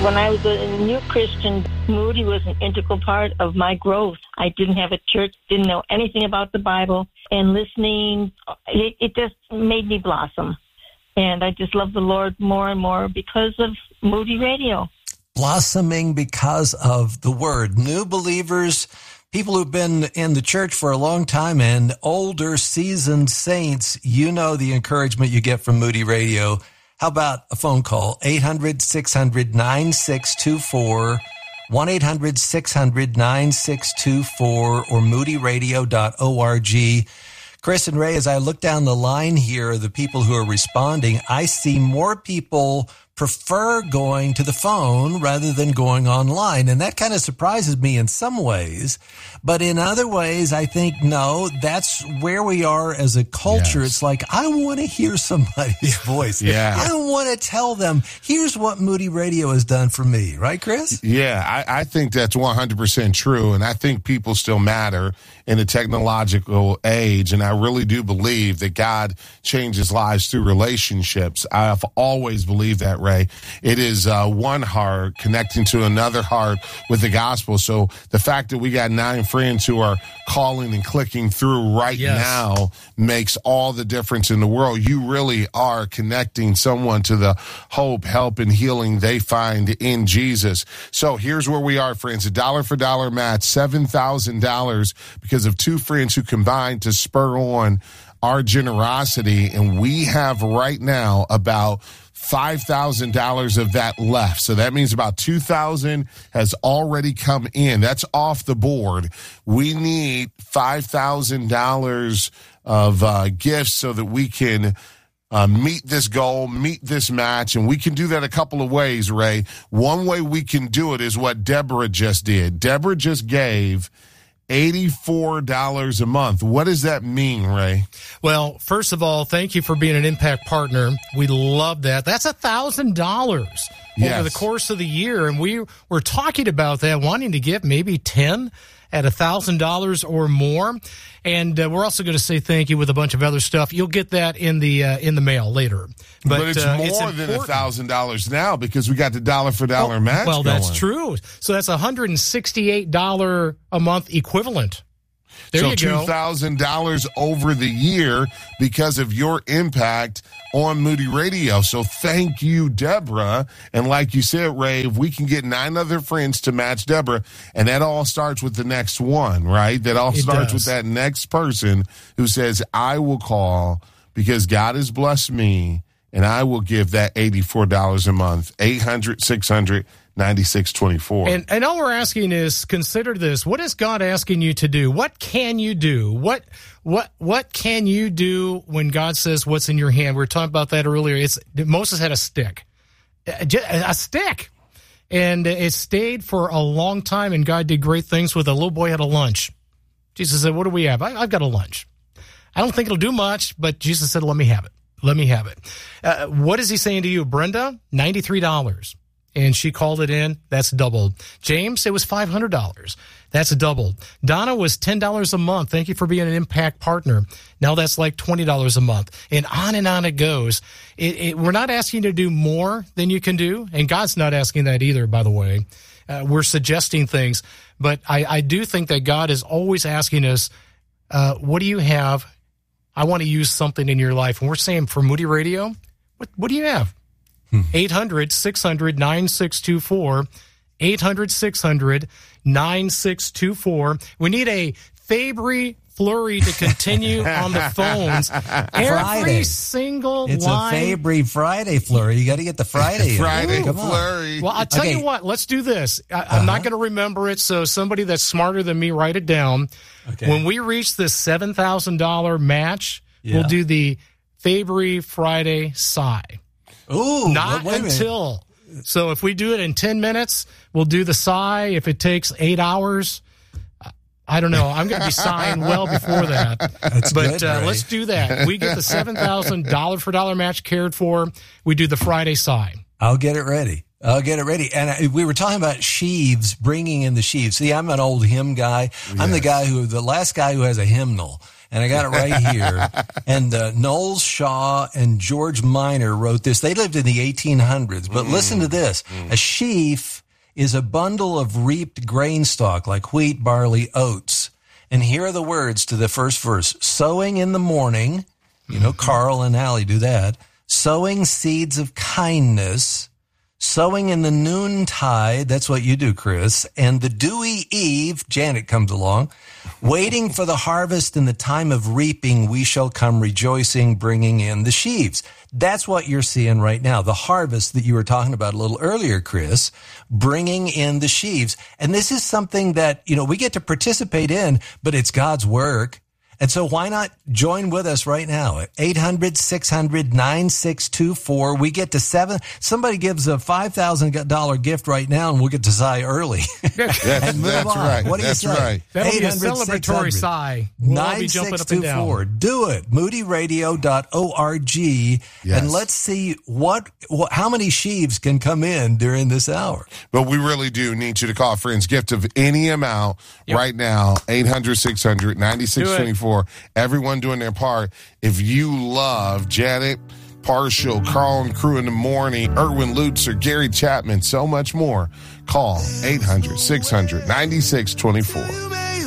When I was a new Christian, Moody was an integral part of my growth. I didn't have a church, didn't know anything about the Bible, and listening, it just made me blossom. And I just love the Lord more and more because of Moody Radio. Blossoming because of the Word. New believers, people who've been in the church for a long time, and older seasoned saints, you know the encouragement you get from Moody Radio. How about a phone call? 800-600-9624, 1-800-600-9624, or moodyradio.org. Chris and Ray, as I look down the line here, the people who are responding, I see more people prefer going to the phone rather than going online. And that kind of surprises me in some ways. But in other ways, I think, no, that's where we are as a culture. Yes. It's like, I want to hear somebody's voice. Yeah. I want to tell them, here's what Moody Radio has done for me. Right, Chris? Yeah, I think that's 100% true. And I think people still matter in a technological age. And I really do believe that God changes lives through relationships. I've always believed that, Ray. It is one heart connecting to another heart with the gospel. So the fact that we got 9 friends who are calling and clicking through right now makes all the difference in the world. You really are connecting someone to the hope, help, and healing they find in Jesus. So here's where we are, friends. A dollar for dollar match, $7,000 because of 2 friends who combined to spur on our generosity. And we have right now about $5,000 of that left. So that means about $2,000 has already come in. That's off the board. We need $5,000 of gifts so that we can meet this goal, meet this match, and we can do that a couple of ways, Ray. One way we can do it is what Deborah just did. Deborah just gave $84 a month. What does that mean, Ray? Well, first of all, thank you for being an Impact partner. We love that. That's $1,000 over the course of the year. And we were talking about that, wanting to give maybe 10 at $1,000 or more. And we're also going to say thank you with a bunch of other stuff. You'll get that in the mail later. But it's more than $1,000 now because we got the dollar for dollar match. Well, going. That's true. So that's $168 a month equivalent. There you go. $2,000 over the year because of your impact on Moody Radio. So thank you, Deborah. And like you said, Ray, if we can get 9 other friends to match Deborah, and that all starts with the next one, right? That all starts with that next person who says, I will call because God has blessed me, and I will give that $84 a month, 800-600-9624. And all we're asking is, consider this. What is God asking you to do? What can you do? What can you do when God says what's in your hand? We were talking about that earlier. Moses had a stick. A stick. And it stayed for a long time, and God did great things with it. A little boy had a lunch. Jesus said, what do we have? I've got a lunch. I don't think it'll do much, but Jesus said, let me have it. Let me have it. What is he saying to you? Brenda, $93. And she called it in. That's doubled. James, it was $500. That's doubled. Donna was $10 a month. Thank you for being an Impact partner. Now that's like $20 a month. And on it goes. We're not asking you to do more than you can do. And God's not asking that either, by the way. We're suggesting things. But I do think that God is always asking us, what do you have? I want to use something in your life. And we're saying for Moody Radio, what do you have? 800-600-9624, 800-600-9624. We need a Fabry Flurry to continue on the phones. Every single it's line. It's a Fabry Friday Flurry. You got to get the Friday. Friday Flurry. Well, I'll tell you what. Let's do this. I'm not going to remember it, so somebody that's smarter than me, write it down. Okay. When we reach the $7,000 match, we'll do the Fabry Friday sigh. Ooh, not until. So if we do it in 10 minutes, we'll do the sigh. If it takes 8 hours, I don't know. I'm going to be sighing well before that. But let's do that. We get the $7,000 for dollar match cared for. We do the Friday sigh. I'll get it ready. And we were talking about sheaves, bringing in the sheaves. See, I'm an old hymn guy. I'm the last guy who has a hymnal. And I got it right here. And Knowles Shaw and George Minor wrote this. They lived in the 1800s. But listen to this. A sheaf is a bundle of reaped grain stalk like wheat, barley, oats. And here are the words to the first verse. Sowing in the morning, you know, Carl and Allie do that. Sowing seeds of kindness. Sowing in the noontide, that's what you do, Chris. And the dewy eve, Janet comes along. Waiting for the harvest in the time of reaping, we shall come rejoicing, bringing in the sheaves. That's what you're seeing right now. The harvest that you were talking about a little earlier, Chris, bringing in the sheaves. And this is something that, you know, we get to participate in, but it's God's work. And so why not join with us right now at 800-600-9624. We get to 7. Somebody gives a $5,000 gift right now, and we'll get to sigh early. That's right. What do you say? Right. That'll be a celebratory sigh. We'll all be jumping up and down. Do it. moodyradio.org. And let's see how many sheaves can come in during this hour. But we really do need you to call Friends Gift of any amount right now, 800-600-9624. Everyone doing their part. If you love Janet Partial, Carl and Crew in the Morning, Erwin Lutzer, Gary Chapman, so much more, call 800-600-9624.